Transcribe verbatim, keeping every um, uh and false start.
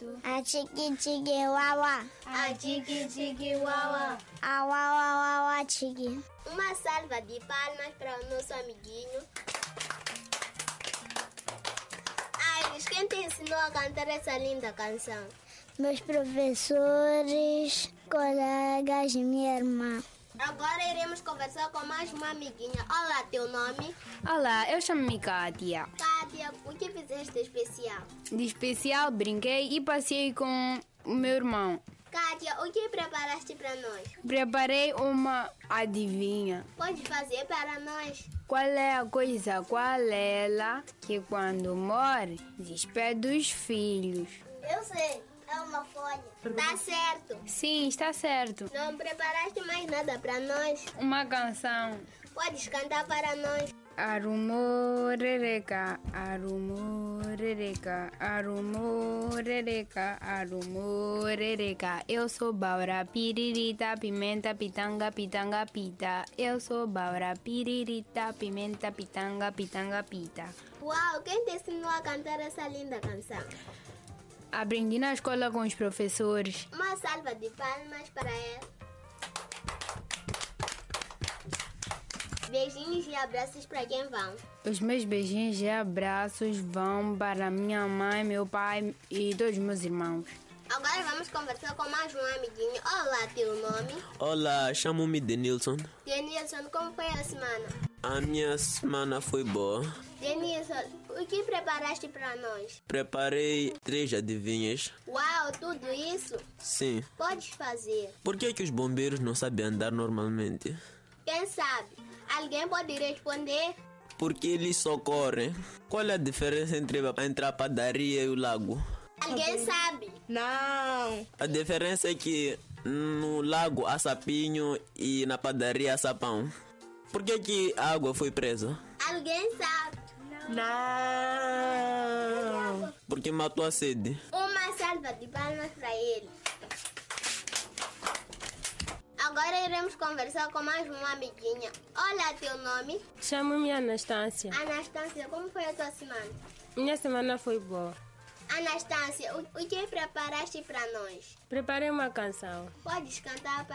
gato. A chiqui chiqui wawa. A chiqui chiqui wawa. A wawa wawa chiqui. Uma salva de palmas para o nosso amiguinho. Aires, quem te ensinou a cantar essa linda canção? Meus professores, colegas e minha irmã. Agora iremos conversar com mais uma amiguinha. Olá, teu nome? Olá, eu chamo-me Kátia. Kátia, o que fizeste de especial? De especial, brinquei e passei com o meu irmão. Kátia, o que preparaste para nós? Preparei uma adivinha. Pode fazer para nós? Qual é a coisa, qual é ela que quando morre despede os filhos? Eu sei, é uma folha. Tá certo. Sim, está certo. Não preparaste mais nada para nós? Uma canção. Podes cantar para nós? Arumorereka, arumorereka, arumorereka, arumorereka. Eu sou Baura, piririta, pimenta, pitanga, pitanga, pita. Eu sou Baura, piririta, pimenta, pitanga, pitanga, pita. Uau, quem te ensinou a cantar essa linda canção? Aprendi na escola com os professores. Uma salva de palmas para ela. Beijinhos e abraços para quem vão. Os meus beijinhos e abraços vão para minha mãe, meu pai e todos os meus irmãos. Agora vamos conversar com mais um amiguinho. Olá, teu nome? Olá, chamo-me Denilson. Denilson, como foi a semana? A minha semana foi boa. Denilson, o que preparaste para nós? Preparei três adivinhas. Uau, tudo isso? Sim. Podes fazer. Por que, que os bombeiros não sabem andar normalmente? Quem sabe? Alguém pode responder? Porque eles socorrem. Qual é a diferença entre, entre a padaria e o lago? Alguém sabe? Não. A diferença é que no lago há sapinho e na padaria há sapão. Por que, que a água foi presa? Alguém sabe? Não. Porque matou a sede. Uma salva de palmas para ele. Agora iremos conversar com mais uma amiguinha. Olá, teu nome? Chamo-me Anastância. Anastância, como foi a tua semana? Minha semana foi boa. Anastância, o, o que preparaste para nós? Preparei uma canção. Podes cantar para